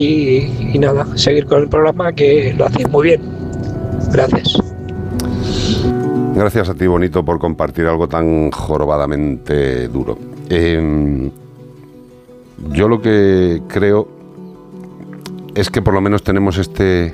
y nada, seguir con el programa que lo hacéis muy bien. Gracias. Gracias a ti, Bonito, por compartir algo tan jorobadamente duro. Yo lo que creo es que por lo menos tenemos este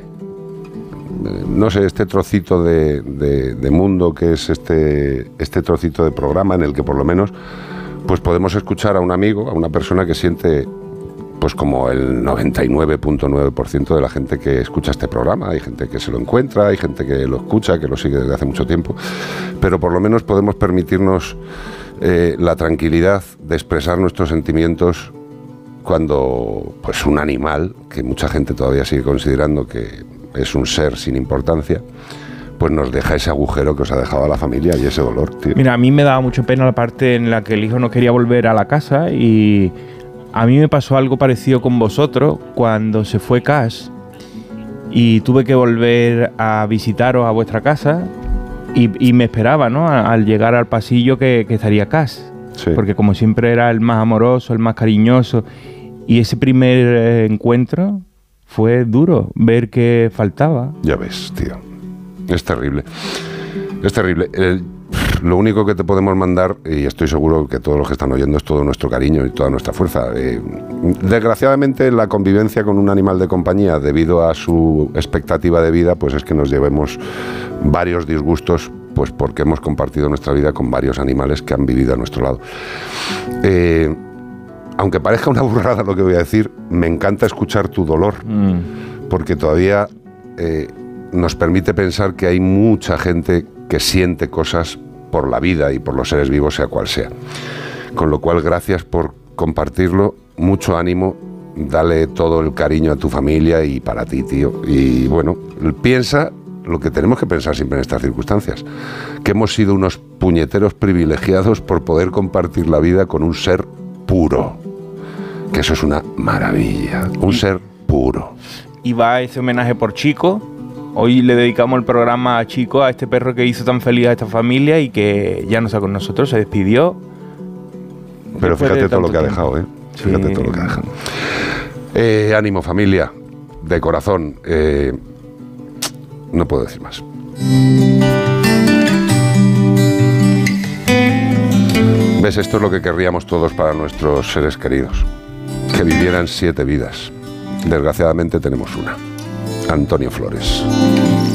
trocito de mundo, que es este trocito de programa en el que por lo menos pues podemos escuchar a un amigo, a una persona que siente pues como el 99.9% de la gente que escucha este programa. Hay gente que se lo encuentra, hay gente que lo escucha, que lo sigue desde hace mucho tiempo, pero por lo menos podemos permitirnos la tranquilidad de expresar nuestros sentimientos cuando pues un animal, que mucha gente todavía sigue considerando que es un ser sin importancia, pues nos deja ese agujero que os ha dejado a la familia y ese dolor, tío. Mira, a mí me daba mucha pena la parte en la que el hijo no quería volver a la casa, y a mí me pasó algo parecido con vosotros cuando se fue Cash y tuve que volver a visitaros a vuestra casa y me esperaba, ¿no?, al llegar al pasillo que estaría Cash, Sí. porque como siempre era el más amoroso, el más cariñoso, y ese primer encuentro fue duro, ver que faltaba. Ya ves, tío. Es terrible. Es terrible. Lo único que te podemos mandar, y estoy seguro que todos los que están oyendo, es todo nuestro cariño y toda nuestra fuerza. Desgraciadamente, la convivencia con un animal de compañía, debido a su expectativa de vida, pues es que nos llevemos varios disgustos, pues porque hemos compartido nuestra vida con varios animales que han vivido a nuestro lado. Aunque parezca una burrada lo que voy a decir, me encanta escuchar tu dolor, porque todavía nos permite pensar que hay mucha gente que siente cosas por la vida y por los seres vivos, sea cual sea. Con lo cual, gracias por compartirlo, mucho ánimo, dale todo el cariño a tu familia y para ti, tío. Y bueno, piensa lo que tenemos que pensar siempre en estas circunstancias, que hemos sido unos puñeteros privilegiados por poder compartir la vida con un ser puro, que eso es una maravilla, un ser puro. Y va ese homenaje por Chico. Hoy le dedicamos el programa a Chico, a este perro que hizo tan feliz a esta familia y que ya no está con nosotros, se despidió. Pero fíjate todo lo que ha tiempo. dejado, fíjate todo lo que ha dejado. Ánimo, familia, de corazón. No puedo decir más. ¿Ves? Esto es lo que querríamos todos para nuestros seres queridos, que vivieran 7 vidas. Desgraciadamente tenemos una. Antonio Flores.